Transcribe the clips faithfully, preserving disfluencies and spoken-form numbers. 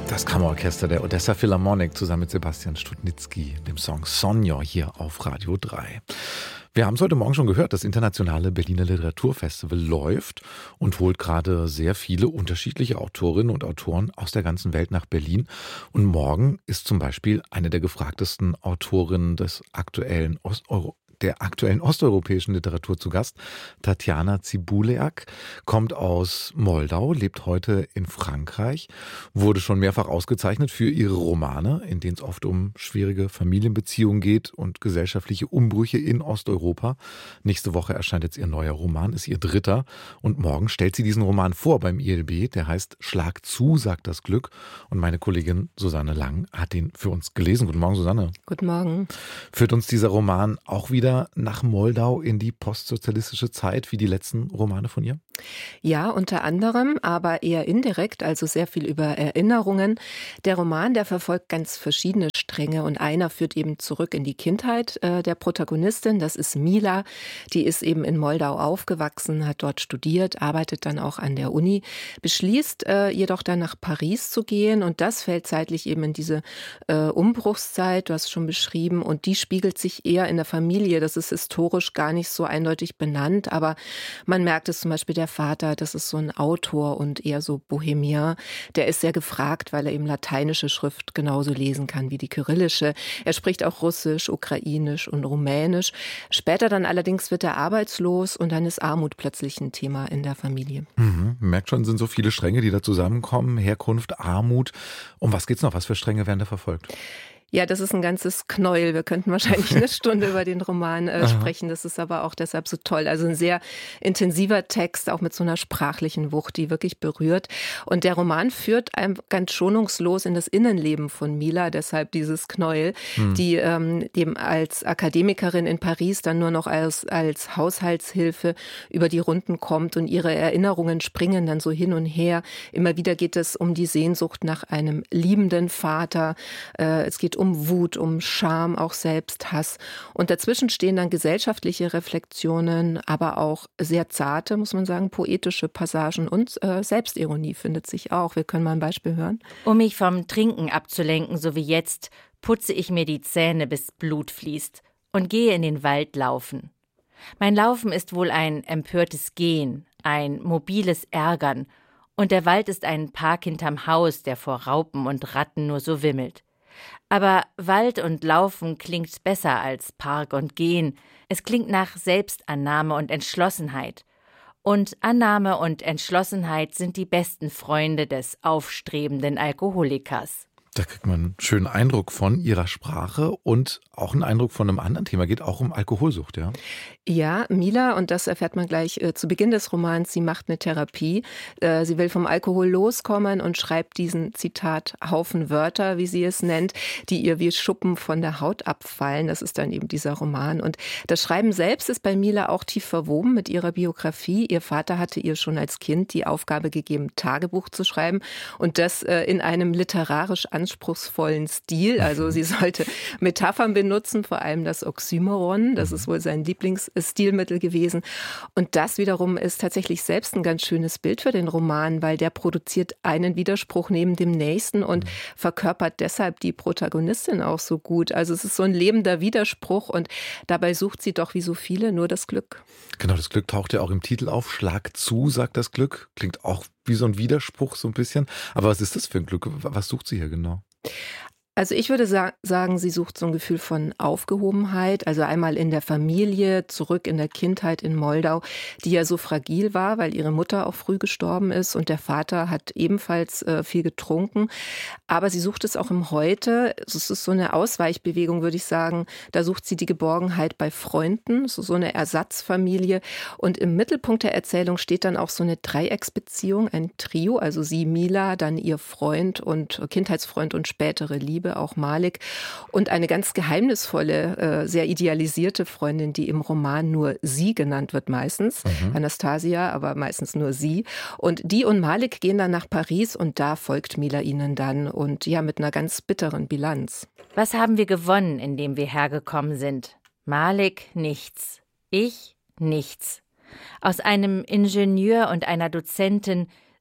Das Kammerorchester der Odessa Philharmonic zusammen mit Sebastian Studnitzky, dem Song Sonja hier auf Radio drei. Wir haben es heute Morgen schon gehört, das internationale Berliner Literaturfestival läuft und holt gerade sehr viele unterschiedliche Autorinnen und Autoren aus der ganzen Welt nach Berlin. Und morgen ist zum Beispiel eine der gefragtesten Autorinnen des aktuellen Osteuro der aktuellen osteuropäischen Literatur zu Gast. Tatjana Zibuleak kommt aus Moldau, lebt heute in Frankreich, wurde schon mehrfach ausgezeichnet für ihre Romane, in denen es oft um schwierige Familienbeziehungen geht und gesellschaftliche Umbrüche in Osteuropa. Nächste Woche erscheint jetzt ihr neuer Roman, ist ihr dritter. Und morgen stellt sie diesen Roman vor beim I L B. Der heißt Schlag zu, sagt das Glück. Und meine Kollegin Susanne Lang hat den für uns gelesen. Guten Morgen, Susanne. Guten Morgen. Führt uns dieser Roman auch wieder nach Moldau in die postsozialistische Zeit, wie die letzten Romane von ihr? Ja, unter anderem, aber eher indirekt, also sehr viel über Erinnerungen. Der Roman, der verfolgt ganz verschiedene Stränge und einer führt eben zurück in die Kindheit äh, der Protagonistin. Das ist Mila, die ist eben in Moldau aufgewachsen, hat dort studiert, arbeitet dann auch an der Uni, beschließt äh, jedoch dann nach Paris zu gehen und das fällt zeitlich eben in diese äh, Umbruchszeit, du hast es schon beschrieben, und die spiegelt sich eher in der Familie. Das ist historisch gar nicht so eindeutig benannt, aber man merkt es zum Beispiel, der Vater, das ist so ein Autor und eher so Bohemian, der ist sehr gefragt, weil er eben lateinische Schrift genauso lesen kann wie die kyrillische. Er spricht auch Russisch, Ukrainisch und Rumänisch. Später dann allerdings wird er arbeitslos und dann ist Armut plötzlich ein Thema in der Familie. Mhm. Man merkt schon, sind so viele Stränge, die da zusammenkommen. Herkunft, Armut. Um was geht's noch? Was für Stränge werden da verfolgt? Ja, das ist ein ganzes Knäuel. Wir könnten wahrscheinlich eine Stunde über den Roman äh, sprechen. Das ist aber auch deshalb so toll. Also ein sehr intensiver Text, auch mit so einer sprachlichen Wucht, die wirklich berührt. Und der Roman führt einem ganz schonungslos in das Innenleben von Mila, deshalb dieses Knäuel, hm. die ähm, eben als Akademikerin in Paris dann nur noch als, als Haushaltshilfe über die Runden kommt und ihre Erinnerungen springen dann so hin und her. Immer wieder geht es um die Sehnsucht nach einem liebenden Vater. Äh, es geht um Wut, um Scham, auch Selbsthass. Und dazwischen stehen dann gesellschaftliche Reflexionen, aber auch sehr zarte, muss man sagen, poetische Passagen und äh, Selbstironie findet sich auch. Wir können mal ein Beispiel hören. Um mich vom Trinken abzulenken, so wie jetzt, putze ich mir die Zähne, bis Blut fließt und gehe in den Wald laufen. Mein Laufen ist wohl ein empörtes Gehen, ein mobiles Ärgern. Und der Wald ist ein Park hinterm Haus, der vor Raupen und Ratten nur so wimmelt. Aber Wald und Laufen klingt besser als Park und Gehen. Es klingt nach Selbstannahme und Entschlossenheit. Und Annahme und Entschlossenheit sind die besten Freunde des aufstrebenden Alkoholikers. Da kriegt man einen schönen Eindruck von ihrer Sprache und auch einen Eindruck von einem anderen Thema. Geht auch um Alkoholsucht, ja? Ja, Mila, und das erfährt man gleich äh, zu Beginn des Romans, sie macht eine Therapie. Äh, sie will vom Alkohol loskommen und schreibt diesen, Zitat, Haufen Wörter, wie sie es nennt, die ihr wie Schuppen von der Haut abfallen. Das ist dann eben dieser Roman. Und das Schreiben selbst ist bei Mila auch tief verwoben mit ihrer Biografie. Ihr Vater hatte ihr schon als Kind die Aufgabe gegeben, Tagebuch zu schreiben und das äh, in einem literarisch anspruchsvollen Stil. Also sie sollte Metaphern benutzen, vor allem das Oxymoron. Das ist wohl sein Lieblingsstilmittel gewesen. Und das wiederum ist tatsächlich selbst ein ganz schönes Bild für den Roman, weil der produziert einen Widerspruch neben dem nächsten und verkörpert deshalb die Protagonistin auch so gut. Also es ist so ein lebender Widerspruch und dabei sucht sie doch wie so viele nur das Glück. Genau, das Glück taucht ja auch im Titel auf. Schlag zu, sagt das Glück. Klingt auch wie so ein Widerspruch so ein bisschen. Aber was ist das für ein Glück? Was sucht sie hier genau? Also ich würde sa- sagen, sie sucht so ein Gefühl von Aufgehobenheit, also einmal in der Familie, zurück in der Kindheit in Moldau, die ja so fragil war, weil ihre Mutter auch früh gestorben ist und der Vater hat ebenfalls äh, viel getrunken. Aber sie sucht es auch im Heute. Es ist so eine Ausweichbewegung, würde ich sagen. Da sucht sie die Geborgenheit bei Freunden, so, so eine Ersatzfamilie. Und im Mittelpunkt der Erzählung steht dann auch so eine Dreiecksbeziehung, ein Trio, also sie, Mila, dann ihr Freund und Kindheitsfreund und spätere Liebe, auch Malik, und eine ganz geheimnisvolle, äh, sehr idealisierte Freundin, die im Roman nur sie genannt wird meistens, mhm. Anastasia, aber meistens nur sie. Und die und Malik gehen dann nach Paris und da folgt Mila ihnen dann und ja, mit einer ganz bitteren Bilanz. Was haben wir gewonnen, indem wir hergekommen sind? Malik nichts, ich nichts. Aus einem Ingenieur und einer Dozentin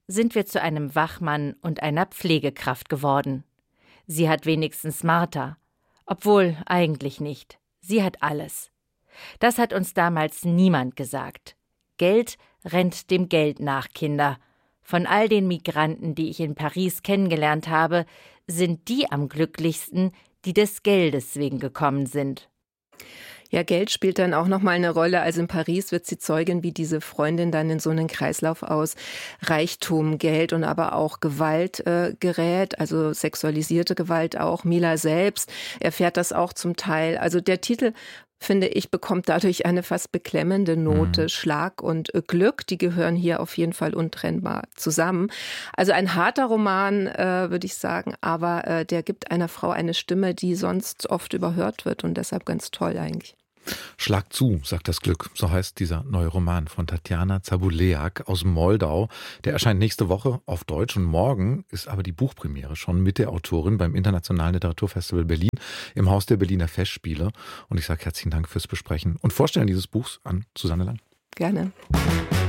sind wir zu einem Wachmann und einer Pflegekraft geworden. Sie hat wenigstens Martha. Obwohl, eigentlich nicht. Sie hat alles. Das hat uns damals niemand gesagt. Geld rennt dem Geld nach, Kinder. Von all den Migranten, die ich in Paris kennengelernt habe, sind die am glücklichsten, die des Geldes wegen gekommen sind. Ja, Geld spielt dann auch nochmal eine Rolle. Also in Paris wird sie Zeugin, wie diese Freundin dann in so einen Kreislauf aus Reichtum, Geld und aber auch Gewalt äh, gerät, also sexualisierte Gewalt auch. Mila selbst erfährt das auch zum Teil. Also der Titel, finde ich, bekommt dadurch eine fast beklemmende Note. Mhm. Schlag und Glück, die gehören hier auf jeden Fall untrennbar zusammen. Also ein harter Roman, äh, würde ich sagen, aber äh, der gibt einer Frau eine Stimme, die sonst oft überhört wird und deshalb ganz toll eigentlich. Schlag zu, sagt das Glück. So heißt dieser neue Roman von Tatjana Zabuleak aus Moldau. Der erscheint nächste Woche auf Deutsch und morgen ist aber die Buchpremiere schon mit der Autorin beim Internationalen Literaturfestival Berlin im Haus der Berliner Festspiele. Und ich sage herzlichen Dank fürs Besprechen und Vorstellen dieses Buchs an Susanne Lang. Gerne.